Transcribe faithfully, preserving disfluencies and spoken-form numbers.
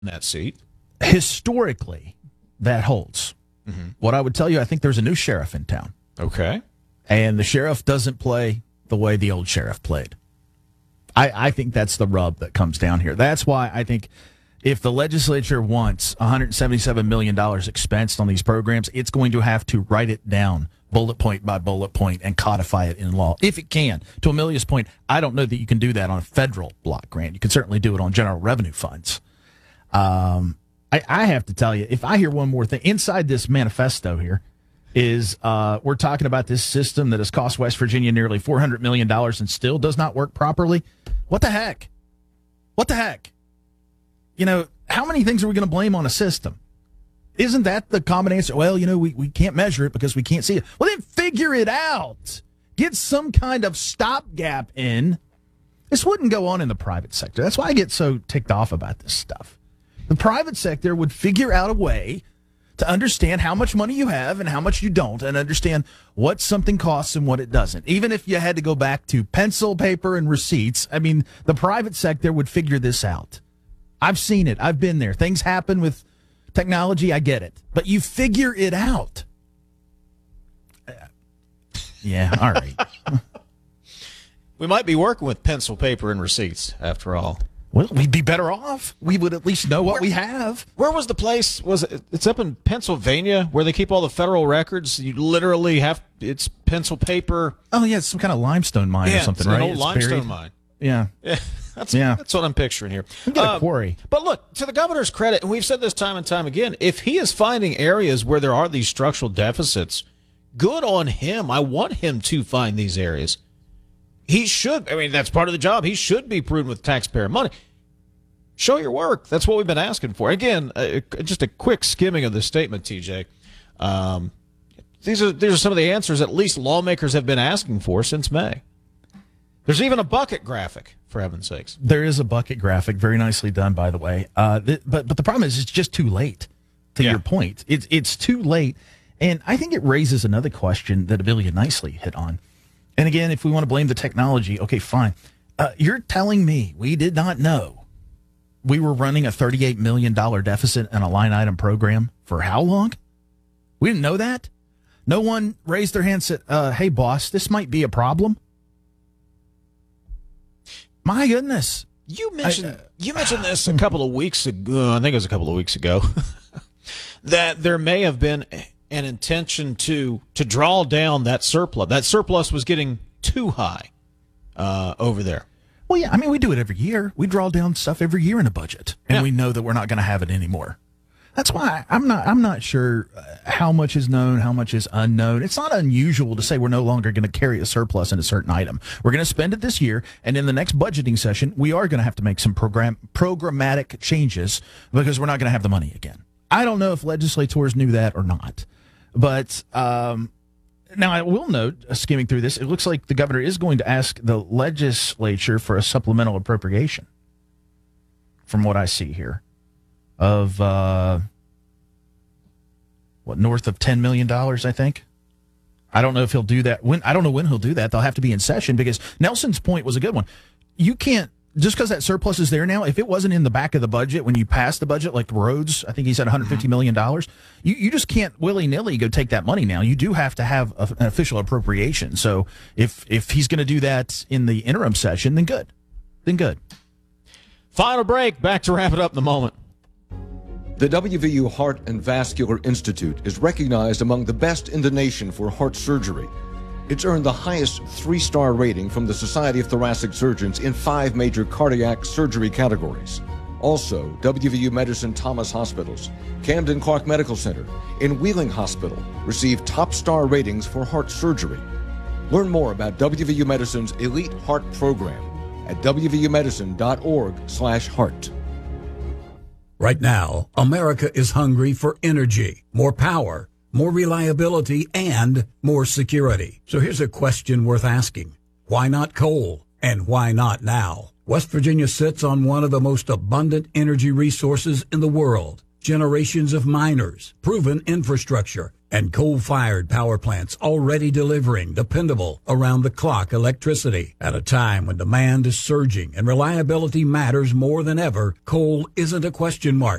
in that seat. Historically, that holds. Mm-hmm. What I would tell you, I think there's a new sheriff in town. Okay. And the sheriff doesn't play the way the old sheriff played. I, I think that's the rub that comes down here. That's why I think if the legislature wants one hundred seventy-seven million dollars expensed on these programs, it's going to have to write it down bullet point by bullet point and codify it in law, if it can. To Amelia's point, I don't know that you can do that on a federal block grant. You can certainly do it on general revenue funds. Um, I, I have to tell you, if I hear one more thing, inside this manifesto here is uh, we're talking about this system that has cost West Virginia nearly four hundred million dollars and still does not work properly. What the heck? What the heck? You know, how many things are we going to blame on a system? Isn't that the common answer? Well, you know, we, we can't measure it because we can't see it. Well, then figure it out. Get some kind of stopgap in. This wouldn't go on in the private sector. That's why I get so ticked off about this stuff. The private sector would figure out a way to understand how much money you have and how much you don't, and understand what something costs and what it doesn't. Even if you had to go back to pencil, paper, and receipts, I mean, the private sector would figure this out. I've seen it. I've been there. Things happen with technology. I get it. But you figure it out. Yeah, all right. We might be working with pencil, paper, and receipts, after all. Well, we'd be better off. We would at least know what where, we have. Where was the place? Was it? It's up in Pennsylvania where they keep all the federal records. You literally have, it's pencil, paper. Oh, yeah, it's some kind of limestone mine yeah, or something, it's right? An old it's limestone buried. mine. Yeah. Yeah. That's, yeah. that's what I'm picturing here. We get a um, quarry. But look, to the governor's credit, and we've said this time and time again, if he is finding areas where there are these structural deficits, good on him. I want him to find these areas. He should. I mean, that's part of the job. He should be prudent with taxpayer money. Show your work. That's what we've been asking for. Again, uh, just a quick skimming of the statement, T J. Um, these are these are some of the answers at least lawmakers have been asking for since May. There's even a bucket graphic, for heaven's sakes. There is a bucket graphic, very nicely done, by the way. Uh, th- but but the problem is, it's just too late. To yeah. your point, it's it's too late, and I think it raises another question that Amelia nicely hit on. And again, if we want to blame the technology, okay, fine. Uh, you're telling me we did not know we were running a thirty-eight million dollars deficit in a line item program for how long? We didn't know that. No one raised their hand and said, uh, "Hey, boss, this might be a problem." My goodness. You mentioned I, uh, you mentioned this a couple of weeks ago. I think it was a couple of weeks ago that there may have been an intention to to draw down that surplus. That surplus was getting too high uh, over there. Well, yeah. I mean, we do it every year. We draw down stuff every year in a budget, and yeah. we know that we're not going to have it anymore. That's why I'm not. I'm not sure how much is known, how much is unknown. It's not unusual to say we're no longer going to carry a surplus in a certain item. We're going to spend it this year, and in the next budgeting session, we are going to have to make some program programmatic changes because we're not going to have the money again. I don't know if legislators knew that or not, but um, now I will note, uh, skimming through this, it looks like the governor is going to ask the legislature for a supplemental appropriation. From what I see here. Of, uh, what, north of ten million dollars, I think. I don't know if he'll do that. When I don't know when he'll do that. They'll have to be in session because Nelson's point was a good one. You can't, just because that surplus is there now, if it wasn't in the back of the budget when you passed the budget, like roads, I think he said one hundred fifty million dollars, you, you just can't willy-nilly go take that money now. You do have to have a, an official appropriation. So if, if he's going to do that in the interim session, then good. Then good. Final break. Back to wrap it up in a moment. The W V U Heart and Vascular Institute is recognized among the best in the nation for heart surgery. It's earned the highest three-star rating from the Society of Thoracic Surgeons in five major cardiac surgery categories. Also, W V U Medicine Thomas Hospitals, Camden Clark Medical Center, and Wheeling Hospital received top-star ratings for heart surgery. Learn more about W V U Medicine's Elite Heart Program at w v u medicine dot org slash heart. Right now, America is hungry for energy, more power, more reliability, and more security. So here's a question worth asking. Why not coal? And why not now? West Virginia sits on one of the most abundant energy resources in the world. Generations of miners, proven infrastructure, and coal-fired power plants already delivering dependable, around-the-clock electricity. At a time when demand is surging and reliability matters more than ever, coal isn't a question mark.